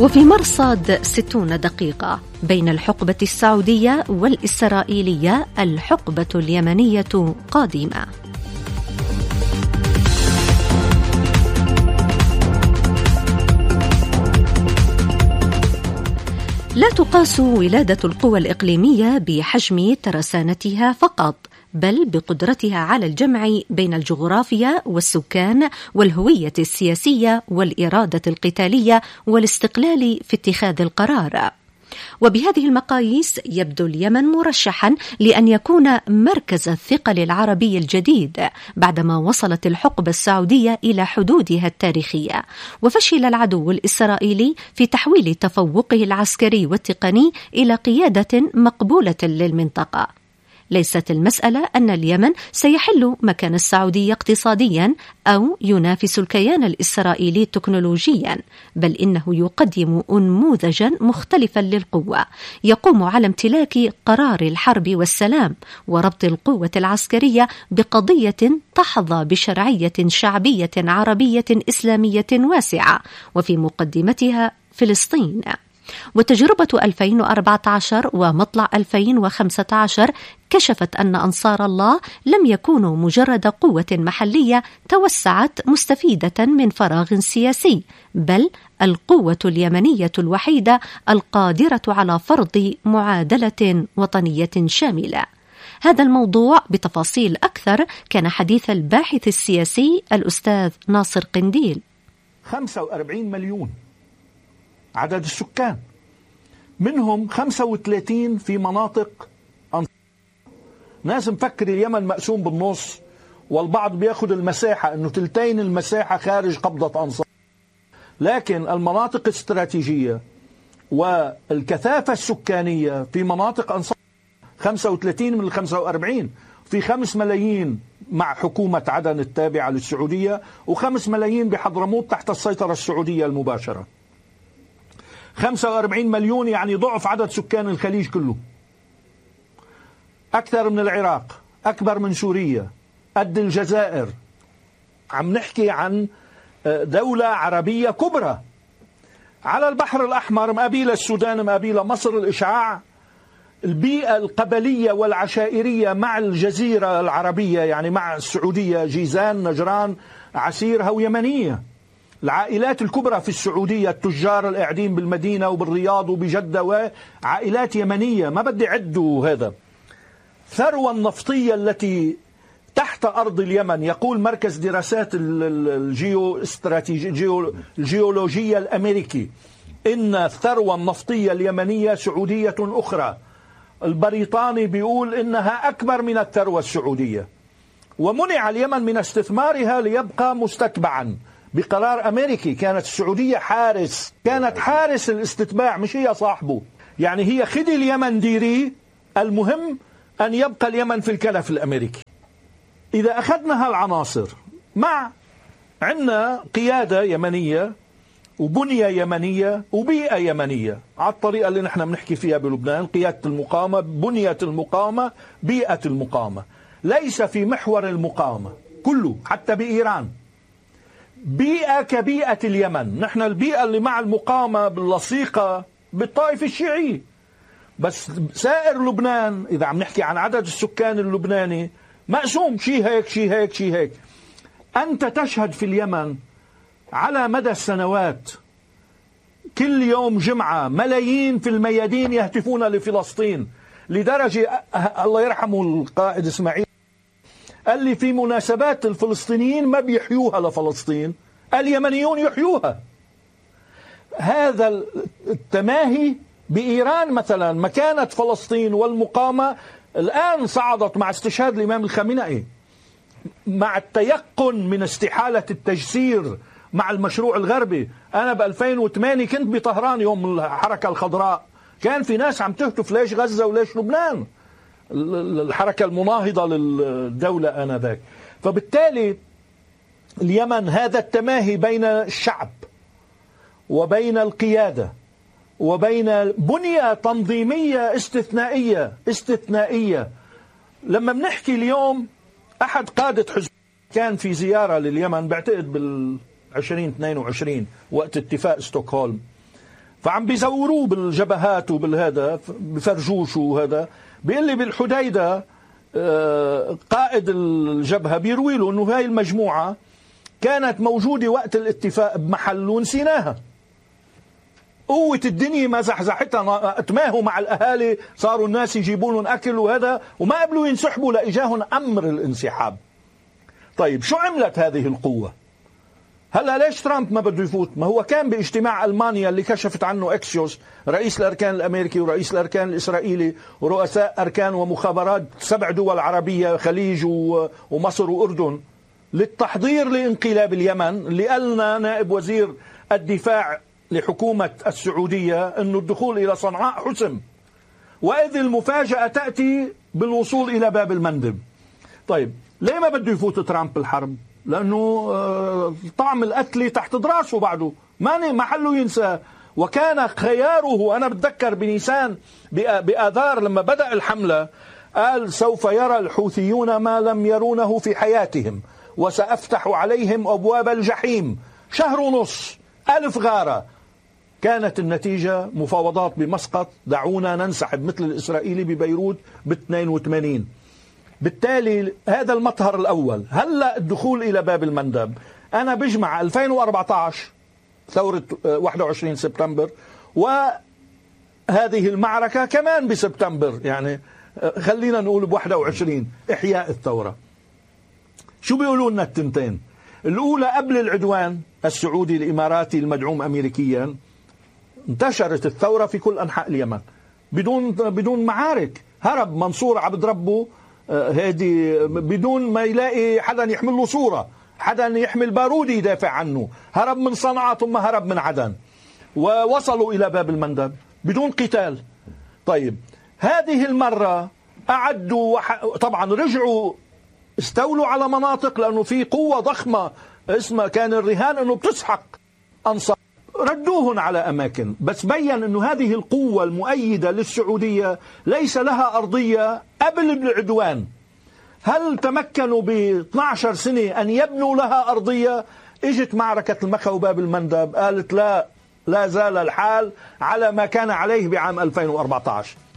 وفي مرصاد 60 دقيقة بين الحقبة السعودية والإسرائيلية، الحقبة اليمنية قادمة. لا تقاس ولادة القوى الإقليمية بحجم ترسانتها فقط، بل بقدرتها على الجمع بين الجغرافيا والسكان والهوية السياسية والإرادة القتالية والاستقلال في اتخاذ القرار. وبهذه المقاييس يبدو اليمن مرشحا لأن يكون مركز الثقل العربي الجديد بعدما وصلت الحقبة السعودية إلى حدودها التاريخية، وفشل العدو الإسرائيلي في تحويل تفوقه العسكري والتقني إلى قيادة مقبولة للمنطقة. ليست المسألة أن اليمن سيحل مكان السعودية اقتصاديا أو ينافس الكيان الإسرائيلي تكنولوجيا، بل إنه يقدم نموذجا مختلفا للقوة يقوم على امتلاك قرار الحرب والسلام وربط القوة العسكرية بقضية تحظى بشرعية شعبية عربية إسلامية واسعة، وفي مقدمتها فلسطين. وتجربة 2014 ومطلع 2015 كشفت أن أنصار الله لم يكونوا مجرد قوة محلية توسعت مستفيدة من فراغ سياسي، بل القوة اليمنية الوحيدة القادرة على فرض معادلة وطنية شاملة. هذا الموضوع بتفاصيل أكثر كان حديث الباحث السياسي الأستاذ ناصر قنديل. 45 مليون عدد السكان، منهم 35 في مناطق أنصار. ناس مفكر اليمن مقسوم بالنص، والبعض بياخد المساحة انه تلتين المساحة خارج قبضة أنصار، لكن المناطق الاستراتيجية والكثافة السكانية في مناطق أنصار 35 من 45، في 5 ملايين مع حكومة عدن التابعة للسعودية، و5 ملايين بحضرموت تحت السيطرة السعودية المباشرة. 45 مليون يعني ضعف عدد سكان الخليج كله، أكثر من العراق، أكبر من سوريا، قد الجزائر. عم نحكي عن دولة عربية كبرى على البحر الأحمر، مقابلة السودان، مقابلة مصر. الإشعاع، البيئة القبلية والعشائرية مع الجزيرة العربية، يعني مع السعودية، جيزان، نجران، عسيرها ويمنية. العائلات الكبرى في السعودية، التجار القاعدين بالمدينة وبالرياض وبجدة، وعائلات يمنية ما بدي عدوا. هذا ثروة النفطية التي تحت أرض اليمن. يقول مركز دراسات الجيولوجية الأمريكي إن الثروة النفطية اليمنية سعودية أخرى. البريطاني بيقول إنها أكبر من الثروة السعودية، ومنع اليمن من استثمارها ليبقى مستتبعا بقرار أمريكي. كانت السعودية كانت حارس الاستتباع، مش هي صاحبه. يعني هي خدي اليمن ديري، المهم أن يبقى اليمن في الكلف الأمريكي. إذا أخذنا هالعناصر مع عندنا قيادة يمنية وبنية يمنية وبيئة يمنية، على الطريقة اللي نحن بنحكي فيها بلبنان، قيادة المقاومة، بنية المقاومة، بيئة المقاومة. ليس في محور المقاومة كله، حتى بإيران بيئة كبيئة اليمن. نحن البيئة اللي مع المقاومة باللصيقة بالطائفة الشيعية، بس سائر لبنان إذا عم نحكي عن عدد السكان اللبناني مقسوم، شيء هيك شيء هيك شيء هيك. أنت تشهد في اليمن على مدى السنوات كل يوم جمعة ملايين في الميادين يهتفون لفلسطين، لدرجة الله يرحمه القائد إسماعيل قال لي في مناسبات الفلسطينيين ما بيحيوها لفلسطين، اليمنيون يحيوها. هذا التماهي بإيران مثلا، مكانة فلسطين والمقاومة الآن صعدت مع استشهاد الإمام الخامنئي، مع التيقن من استحالة التجسير مع المشروع الغربي. أنا ب2008 كنت بطهران يوم الحركة الخضراء، كان في ناس عم تهتف ليش غزة وليش لبنان، الحركة المناهضة للدولة آنذاك. فبالتالي اليمن هذا التماهي بين الشعب وبين القيادة وبين بنية تنظيمية استثنائية. لما بنحكي اليوم، أحد قادة حزب كان في زيارة لليمن بعتقد بال2022 وقت اتفاق ستوكهولم، فعم بيزوروه بالجبهات وبالهذا بفرجوش وهذا. بيقول لي بالحديدة قائد الجبهة بيروي له انه هاي المجموعة كانت موجودة وقت الاتفاق بمحل ونسيناها. قوة الدنيا ما زحزحتها، اتماهوا مع الأهالي، صاروا الناس يجيبوا لهم أكل وهذا، وما قبلوا ينسحبوا لإجاهم أمر الانسحاب. طيب شو عملت هذه القوة؟ هلا ليش ترامب ما بده يفوت؟ ما هو كان باجتماع ألمانيا اللي كشفت عنه اكسيوس، رئيس الأركان الأمريكي ورئيس الأركان الإسرائيلي ورؤساء أركان ومخابرات 7 دول عربية، خليج ومصر وأردن، للتحضير لانقلاب اليمن. اللي قالنا نائب وزير الدفاع لحكومة السعودية أنه الدخول إلى صنعاء حسم، وإذ المفاجأة تأتي بالوصول إلى باب المندب. طيب ليه ما بده يفوت ترامب الحرب؟ لأنه طعم القتل تحت دراسه بعده، ما محله ينسى. وكان خياره، أنا بتذكر بنيسان بآذار لما بدأ الحملة قال سوف يرى الحوثيون ما لم يرونه في حياتهم وسأفتح عليهم أبواب الجحيم. 1.5 شهر 1000 غارة. كانت النتيجة مفاوضات بمسقط، دعونا ننسحب مثل الإسرائيلي ببيروت ب82. بالتالي هذا المطهر الأول. هلأ الدخول إلى باب المندب، أنا بجمع 2014 ثورة 21 سبتمبر وهذه المعركة كمان بسبتمبر، يعني خلينا نقول ب21 إحياء الثورة. شو بيقولوا لنا التنتين؟ الأولى قبل العدوان السعودي الإماراتي المدعوم أمريكيا انتشرت الثورة في كل أنحاء اليمن بدون معارك. هرب منصور عبد ربه هادي بدون ما يلاقي حدا يحمل له صورة، حدا يحمل بارودي يدافع عنه. هرب من صنعاء ثم هرب من عدن، ووصلوا إلى باب المندب بدون قتال. طيب هذه المرة أعدوا طبعا رجعوا استولوا على مناطق، لأنه في قوة ضخمة اسمها كان الرهان أنه بتسحق أنصار، ردوهن على أماكن. بس بيّن أنه هذه القوة المؤيدة للسعودية ليس لها أرضية قبل العدوان. هل تمكنوا ب12 سنة أن يبنوا لها أرضية؟ اجت معركة المخا وباب المندب قالت لا زال الحال على ما كان عليه بعام 2014.